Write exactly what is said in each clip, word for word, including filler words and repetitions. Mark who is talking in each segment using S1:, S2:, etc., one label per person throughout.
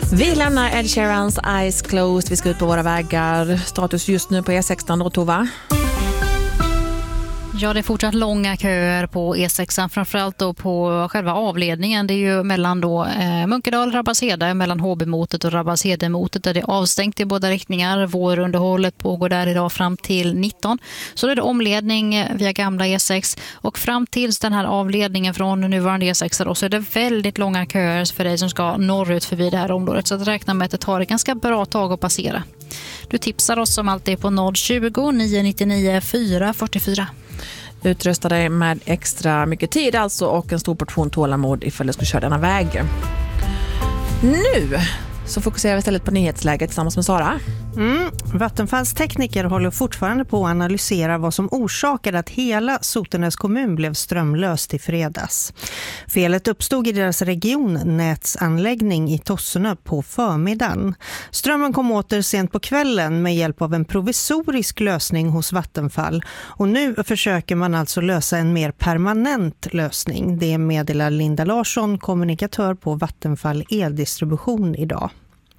S1: Vi lämnar Ed Sheerans Eyes Closed. Vi ska ut på våra vägar. Status just nu på E sexton då, Tova?
S2: Ja, det är fortsatt långa köer på E sexan, framförallt då på själva avledningen. Det är ju mellan då eh, Munkedal, Rabbalshede, mellan Håbymotet och Rabbalshedemotet där det är avstängt i båda riktningar. Vårunderhållet pågår där idag fram till nitton. Så det är det omledning via gamla E sex och fram tills den här avledningen från nuvarande E sex då, så är det väldigt långa köer för dig som ska norrut förbi det här området. Så att räkna med att det tar ett ganska bra tag att passera. Du tipsar oss som alltid på noll tjugo, nio nittionio, fyra fyrtiofyra.
S1: Utrusta dig med extra mycket tid alltså och en stor portion tålamod ifall du ska köra denna väg. Nu så fokuserar vi istället på nyhetsläget tillsammans med Sara.
S3: Mm. Vattenfalls tekniker håller fortfarande på att analysera vad som orsakade att hela Sotenäs kommun blev strömlöst i fredags. Felet uppstod i deras regionnätsanläggning i Tossenö på förmiddagen. Strömmen kom åter sent på kvällen med hjälp av en provisorisk lösning hos Vattenfall och nu försöker man alltså lösa en mer permanent lösning. Det meddelar Linda Larsson, kommunikatör på Vattenfall eldistribution idag.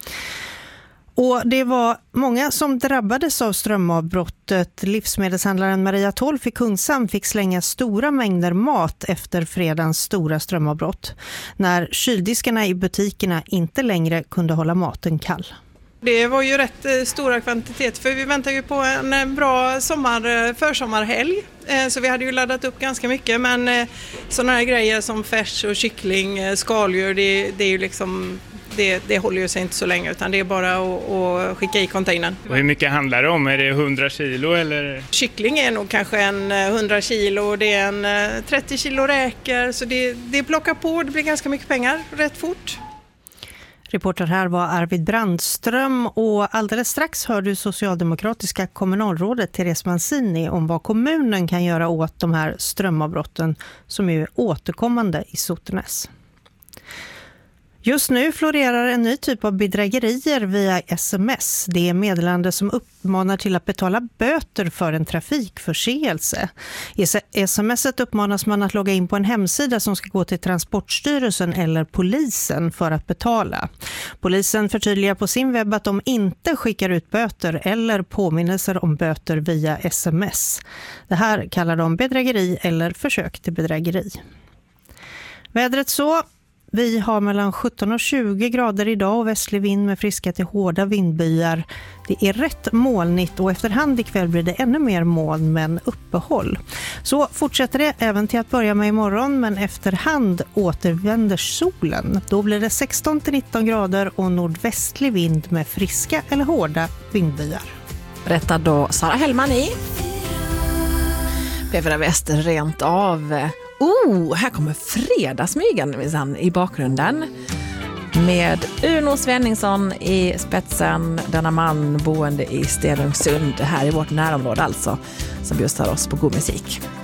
S3: Och det var många som drabbades av strömavbrottet. Livsmedelshandlaren Maria Tolf i Kungshamn fick slänga stora mängder mat efter fredagens stora strömavbrott när kyldiskarna i butikerna inte längre kunde hålla maten kall.
S4: Det var ju rätt stora kvantiteter för vi väntar ju på en bra sommar, försommarhelg. Så vi hade ju laddat upp ganska mycket, men sådana här grejer som färs och kyckling, skaldjur, det, det är ju liksom... Det, det håller ju sig inte så länge utan det är bara att, att skicka i containern.
S5: Och hur mycket handlar det om? Är det hundra kilo eller?
S4: Kyckling är nog kanske en hundra kilo, det är en trettio kilo räkor så det, det plockar på, det blir ganska mycket pengar rätt fort.
S3: Reporter här var Arvid Brandström och alldeles strax hör du socialdemokratiska kommunalrådet Therese Mancini om vad kommunen kan göra åt de här strömavbrotten som är återkommande i Sotenäs. Just nu florerar en ny typ av bedrägerier via sms. Det är meddelande som uppmanar till att betala böter för en trafikförseelse. I smset uppmanas man att logga in på en hemsida som ska gå till Transportstyrelsen eller polisen för att betala. Polisen förtydligar på sin webb att de inte skickar ut böter eller påminnelser om böter via sms. Det här kallar de bedrägeri eller försök till bedrägeri. Vädret så... Vi har mellan sjutton och tjugo grader idag och västlig vind med friska till hårda vindbyar. Det är rätt molnigt och efterhand ikväll blir det ännu mer moln men uppehåll. Så fortsätter det även till att börja med imorgon men efterhand återvänder solen. Då blir det sexton till nitton grader och nordvästlig vind med friska eller hårda vindbyar.
S1: Berättar då Sara Hellman i P fyra Väster rent av. Oh, här kommer fredagsmygan i bakgrunden med Uno Svenningsson i spetsen, denna man boende i Stenungsund, här i vårt närområde alltså, som just har oss på god musik.